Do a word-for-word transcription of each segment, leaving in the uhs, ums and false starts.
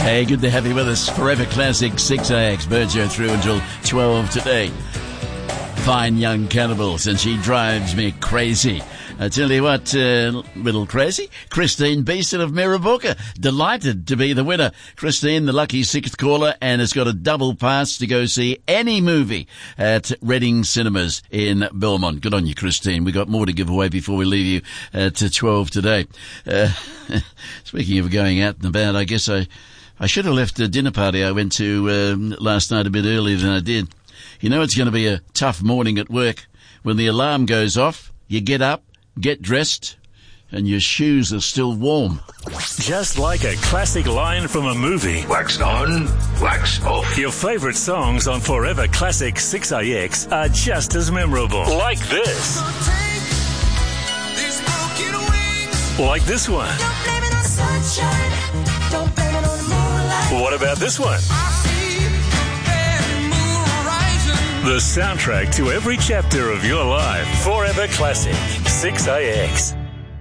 Hey, good to have you with us. Forever Classic six A X. Burjo through until twelve today. Fine young cannibals, and she drives me crazy. I tell you what, uh, little crazy. Christine Beeson of Mirrabooka, delighted to be the winner. Christine, the lucky sixth caller, and has got a double pass to go see any movie at Reading Cinemas in Belmont. Good on you, Christine. We got more to give away before we leave you uh, to twelve today. Uh, speaking of going out and about, I guess I, I should have left a dinner party I went to um, last night a bit earlier than I did. You know it's going to be a tough morning at work. When the alarm goes off, you get up, get dressed, and your shoes are still warm. Just like a classic line from a movie. Wax on, wax off. Your favourite songs on Forever Classic six A X are just as memorable. Like this. So take these broken wings. Like this one. Don't blame it on sunshine. Don't blame it on the moonlight. What about this one? I see that moon rising. The soundtrack to every chapter of your life. Forever Classic six A X.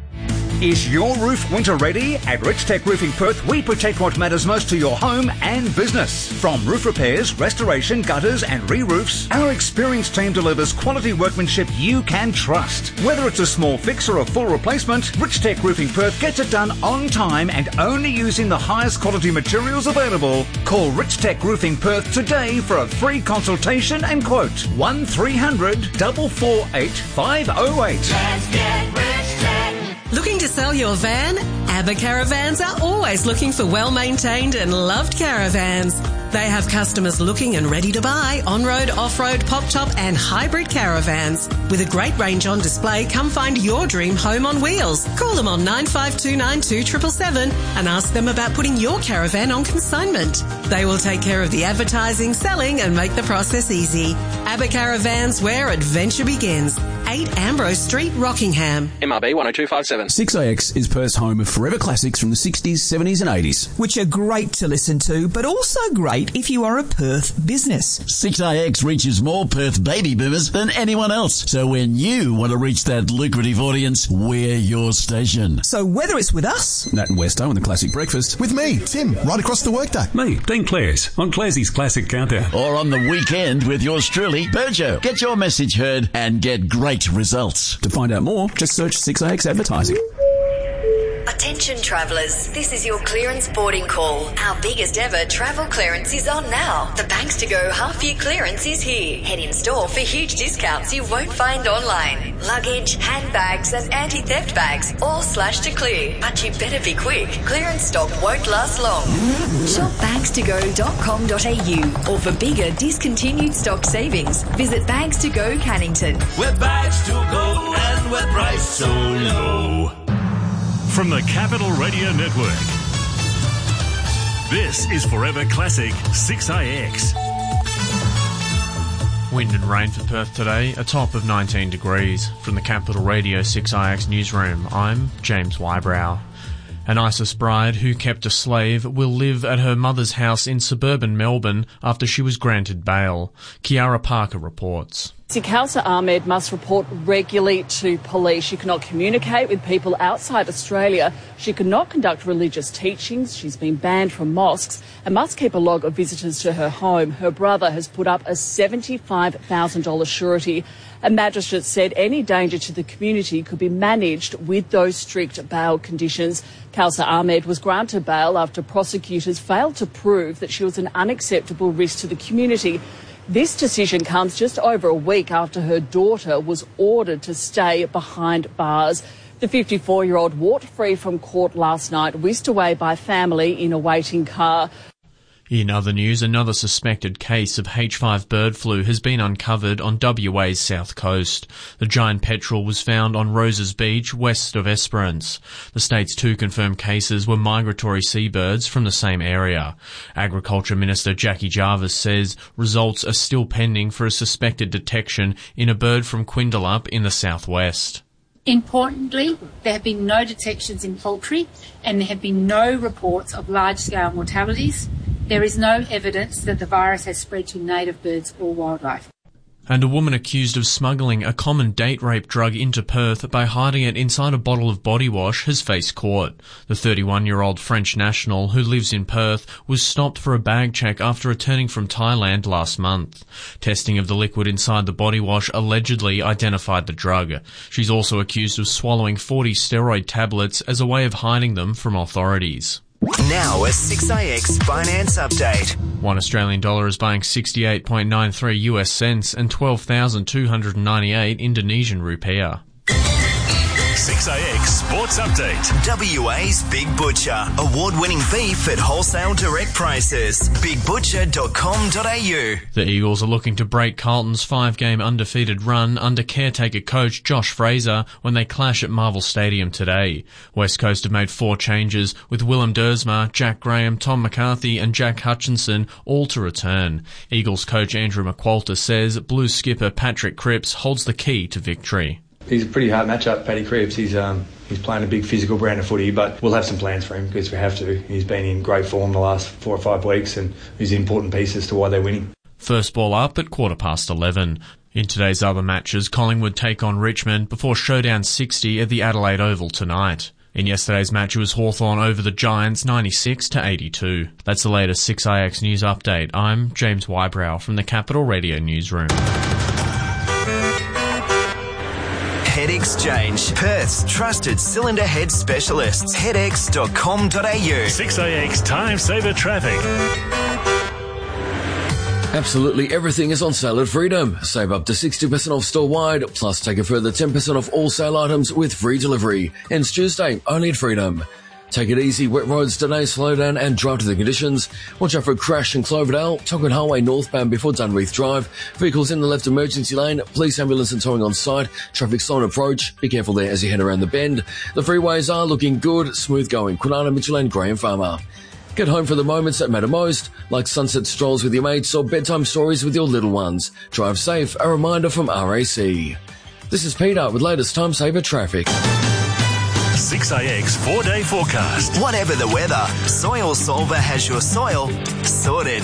Is your roof winter ready? At Rich Tech Roofing Perth, we protect what matters most to your home and business. From roof repairs, restoration, gutters and re-roofs, our experienced team delivers quality workmanship you can trust. Whether it's a small fix or a full replacement, Rich Tech Roofing Perth gets it done on time and only using the highest quality materials available. Call Rich Tech Roofing Perth today for a free consultation and quote. one three hundred, four four eight, five oh eight. Let's get Rich Tech. Looking to sell your van? ABBA Caravans are always looking for well-maintained and loved caravans. They have customers looking and ready to buy on-road, off-road, pop-top and hybrid caravans. With a great range on display, come find your dream home on wheels. Call them on nine five two nine two seven seven seven and ask them about putting your caravan on consignment. They will take care of the advertising, selling and make the process easy. ABBA Caravans, where adventure begins. eight Ambrose Street, Rockingham. M R B one oh two five seven. six A X is Perth's home of forever classics from the sixties, seventies and eighties. Which are great to listen to, but also great if you are a Perth business. six A X reaches more Perth baby boomers than anyone else. So when you want to reach that lucrative audience, we're your station. So whether it's with us, Nat and Westo and the Classic Breakfast. With me, Tim, right across the workday. Me, Dean Clares, on Clarsey's Classic Countdown. Or on the weekend with yours truly, Burjo. Get your message heard and get great results. To find out more, just search six A X Advertising. Attention travellers, this is your clearance boarding call. Our biggest ever travel clearance is on now. The Banks to Go half year clearance is here. Head in store for huge discounts you won't find online. Luggage, handbags and anti-theft bags all slashed to clear. But you better be quick. Clearance stock won't last long. Shop banks to go dot com dot a u or for bigger discontinued stock savings, visit Banks to Go Cannington. We're bags to go and we're priced so low. From the Capital Radio Network, this is Forever Classic six A X. Wind and rain for Perth today, a top of nineteen degrees. From the Capital Radio six A X newsroom, I'm James Wybrow. An ISIS bride who kept a slave will live at her mother's house in suburban Melbourne after she was granted bail. Kiara Parker reports. Kausar Ahmed must report regularly to police. She cannot communicate with people outside Australia. She cannot conduct religious teachings. She's been banned from mosques and must keep a log of visitors to her home. Her brother has put up a seventy-five thousand dollars surety. A magistrate said any danger to the community could be managed with those strict bail conditions. Kausar Ahmed was granted bail after prosecutors failed to prove that she was an unacceptable risk to the community. This decision comes just over a week after her daughter was ordered to stay behind bars. The fifty-four-year-old walked free from court last night, whisked away by family in a waiting car. In other news, another suspected case of H five bird flu has been uncovered on W A's south coast. The giant petrel was found on Roses Beach, west of Esperance. The state's two confirmed cases were migratory seabirds from the same area. Agriculture Minister Jackie Jarvis says results are still pending for a suspected detection in a bird from Quindalup in the southwest. Importantly, there have been no detections in poultry and there have been no reports of large-scale mortalities. There is no evidence that the virus has spread to native birds or wildlife. And a woman accused of smuggling a common date rape drug into Perth by hiding it inside a bottle of body wash has faced court. The thirty-one-year-old French national who lives in Perth was stopped for a bag check after returning from Thailand last month. Testing of the liquid inside the body wash allegedly identified the drug. She's also accused of swallowing forty steroid tablets as a way of hiding them from authorities. Now a six A X finance update. One Australian dollar is buying sixty-eight point nine three U S cents and twelve thousand two hundred ninety-eight Indonesian rupiah. six A X Sports Update. W A's Big Butcher. Award-winning beef at wholesale direct prices. big butcher dot com dot a u. The Eagles are looking to break Carlton's five-game undefeated run under caretaker coach Josh Fraser when they clash at Marvel Stadium today. West Coast have made four changes, with Willem Dersma, Jack Graham, Tom McCarthy and Jack Hutchinson all to return. Eagles coach Andrew McQualter says Blues skipper Patrick Cripps holds the key to victory. He's a pretty hard matchup, Paddy Cripps. He's um, he's playing a big physical brand of footy, but we'll have some plans for him because we have to. He's been in great form the last four or five weeks, and he's an important piece as to why they're winning. First ball up at quarter past eleven. In today's other matches, Collingwood take on Richmond before Showdown sixty at the Adelaide Oval tonight. In yesterday's match, it was Hawthorn over the Giants ninety-six to eighty-two. That's the latest six A X News Update. I'm James Wybrow from the Capital Radio Newsroom. Head Exchange, Perth's trusted cylinder head specialists. head x dot com dot a u. six A X Time Saver Traffic. Absolutely everything is on sale at Freedom. Save up to sixty percent off store-wide, plus take a further ten percent off all sale items with free delivery. Ends Tuesday, only at Freedom. Take it easy, wet roads today, slow down and drive to the conditions. Watch out for a crash in Cloverdale, Tonkin Highway northbound before Dunreath Drive. Vehicles in the left emergency lane, police ambulance and towing on site, traffic slow approach. Be careful there as you head around the bend. The freeways are looking good, smooth going. Kwinana, Mitchell and Graham Farmer. Get home for the moments that matter most, like sunset strolls with your mates or bedtime stories with your little ones. Drive safe, a reminder from R A C. This is Peter with latest time saver traffic. six A X four-day forecast. Whatever the weather, Soil Solver has your soil sorted.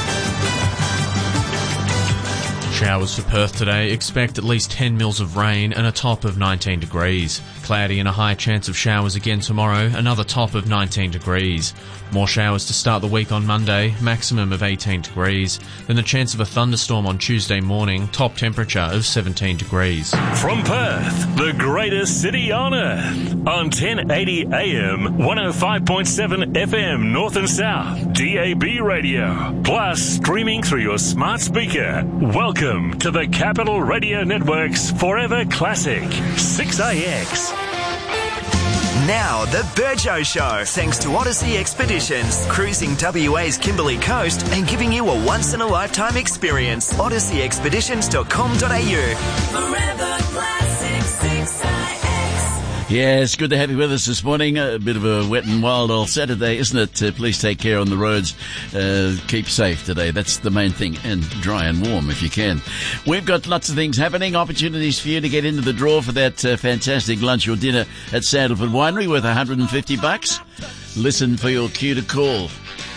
Showers for Perth today. Expect at least ten mils of rain and a top of nineteen degrees. Cloudy and a high chance of showers again tomorrow, another top of nineteen degrees. More showers to start the week on Monday, maximum of eighteen degrees. Then the chance of a thunderstorm on Tuesday morning, top temperature of seventeen degrees. From Perth, the greatest city on earth. On ten eighty A M, one oh five point seven F M North and South, D A B radio. Plus streaming through your smart speaker. Welcome to the Capital Radio Network's Forever Classic, six A X. Now, the Burjo Show, thanks to Odyssey Expeditions, cruising W A's Kimberley Coast and giving you a once-in-a-lifetime experience. odyssey expeditions dot com dot a u. Forever Classic six A X. Yes, good to have you with us this morning. A bit of a wet and wild old Saturday, isn't it? Uh, please take care on the roads. Uh, keep safe today. That's the main thing. And dry and warm if you can. We've got lots of things happening. Opportunities for you to get into the draw for that uh, fantastic lunch or dinner at Sandalwood Winery worth one hundred fifty bucks. Listen for your cue to call.